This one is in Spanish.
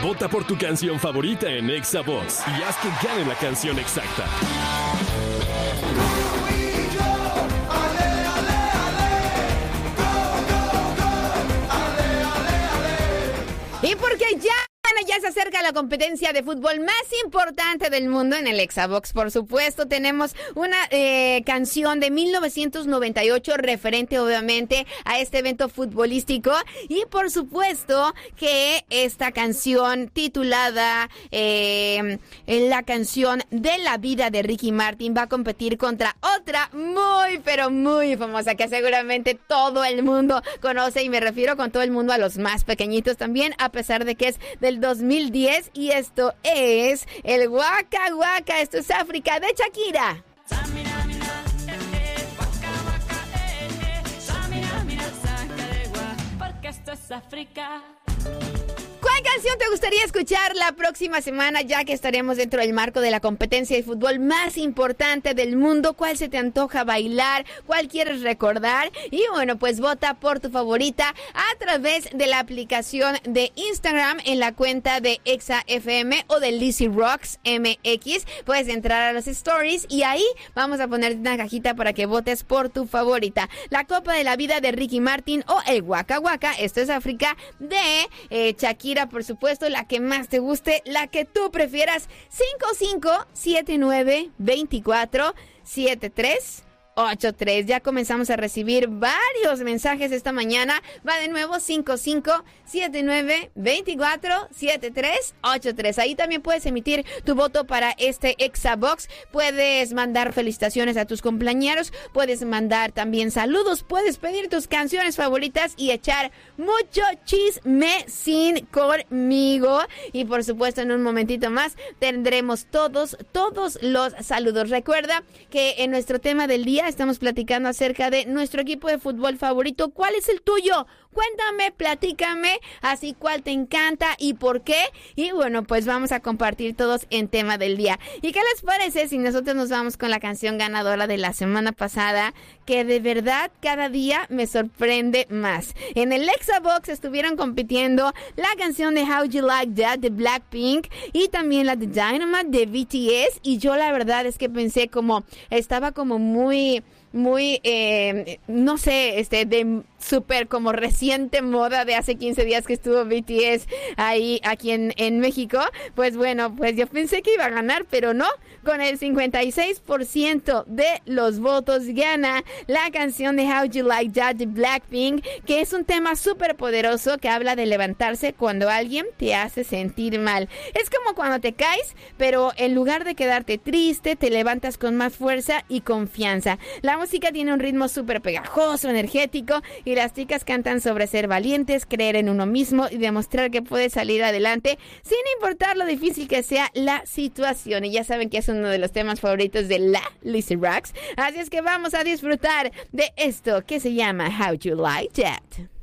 Vota por tu canción favorita en Exa Vox y haz que gane la canción exacta. Y porque ya se acerca la competencia de fútbol más importante del mundo en el Exabox. Por supuesto, tenemos una canción de 1998 referente, obviamente, a este evento futbolístico. Y por supuesto que esta canción titulada la canción de la vida de Ricky Martin va a competir contra otra muy, pero muy famosa que seguramente todo el mundo conoce. Y me refiero con todo el mundo a los más pequeñitos también, a pesar de que es del 2010, y esto es el Waka Waka. Esto es África de Shakira. Porque esto es África. ¿Cuál canción te gustaría escuchar la próxima semana, ya que estaremos dentro del marco de la competencia de fútbol más importante del mundo? ¿Cuál se te antoja bailar? ¿Cuál quieres recordar? Y bueno, pues vota por tu favorita a través de la aplicación de Instagram en la cuenta de Exa FM o de Lizzy Rocks MX. Puedes entrar a los stories y ahí vamos a ponerte una cajita para que votes por tu favorita. La Copa de la Vida de Ricky Martin o el Waka Waka, esto es África, de Shakira, por supuesto, la que más te guste, la que tú prefieras. 5579247383. Ya comenzamos a recibir varios mensajes esta mañana. Va de nuevo 5579247383. Ahí también puedes emitir tu voto para este Exabox. Puedes mandar felicitaciones a tus compañeros, puedes mandar también saludos, puedes pedir tus canciones favoritas y echar mucho chisme sin conmigo. Y por supuesto, en un momentito más tendremos todos los saludos. Recuerda que en nuestro tema del día estamos platicando acerca de nuestro equipo de fútbol favorito. ¿Cuál es el tuyo? Cuéntame, platícame, así cuál te encanta y por qué. Y bueno, pues vamos a compartir todos en tema del día. ¿Y qué les parece si nosotros nos vamos con la canción ganadora de la semana pasada, que de verdad cada día me sorprende más? En el Exabox estuvieron compitiendo la canción de How You Like That de Blackpink y también la de Dynamite de BTS. Y yo la verdad es que pensé estaba como muy, no sé, de súper como reciente moda de hace 15 días que estuvo BTS aquí en México. Pues bueno, pues yo pensé que iba a ganar, pero no. Con el 56% de los votos gana la canción de How You Like That de Blackpink, que es un tema súper poderoso que habla de levantarse cuando alguien te hace sentir mal. Es como cuando te caes, pero en lugar de quedarte triste, te levantas con más fuerza y confianza. La música tiene un ritmo súper pegajoso, energético, y las chicas cantan sobre ser valientes, creer en uno mismo y demostrar que puedes salir adelante sin importar lo difícil que sea la situación. Y ya saben que es uno de los temas favoritos de la Lizzy Rocks. Así es que vamos a disfrutar de esto que se llama How You Like That.